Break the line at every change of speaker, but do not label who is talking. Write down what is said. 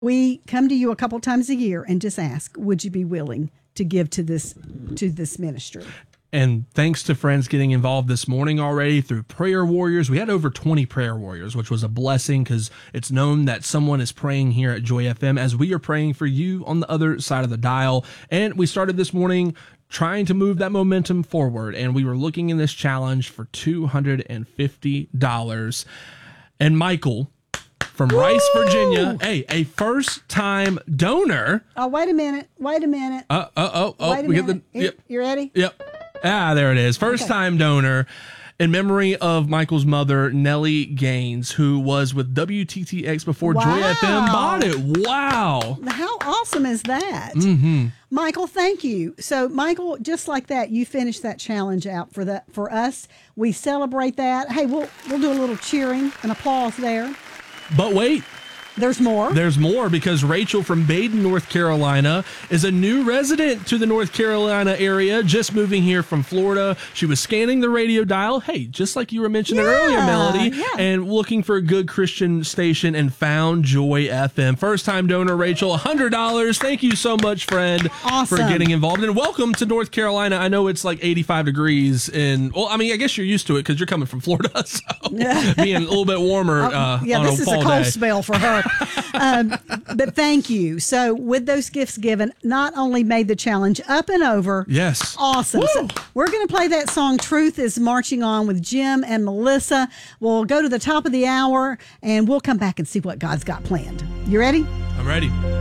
We come to you a couple times a year and just ask, would you be willing to give to this ministry?
And thanks to friends getting involved this morning already through Prayer Warriors. We had over 20 Prayer Warriors, which was a blessing because it's known that someone is praying here at Joy FM as we are praying for you on the other side of the dial. And we started this morning trying to move that momentum forward. And we were looking in this challenge for $250. And Michael from Rice, Virginia, a first-time donor.
Oh, wait a minute. Wait a minute.
Yep.
You ready?
Yep. There it is. First-time donor in memory of Michael's mother, Nellie Gaines, who was with WTTX before Joy FM bought it. Wow.
How awesome is that?
Mm-hmm.
Michael, thank you. So, Michael, just like that, you finished that challenge out for us. We celebrate that. Hey, we'll do a little cheering and applause there.
But wait.
There's more.
There's more because Rachel from Baden, North Carolina is a new resident to the North Carolina area, just moving here from Florida. She was scanning the radio dial, hey, just like you were mentioning earlier, Melody, and looking for a good Christian station and found Joy FM. First-time donor, Rachel, $100. Thank you so much, friend, for getting involved. And welcome to North Carolina. I know it's like 85 degrees. I guess you're used to it because you're coming from Florida, so being a little bit warmer on a fall day.
This is a cold spell for her. But thank you. So with those gifts given, not only made the challenge up and over.
Yes.
Awesome. So we're going to play that song, Truth is Marching On, with Jim and Melissa. We'll go to the top of the hour and we'll come back and see what God's got planned. You ready?
I'm ready.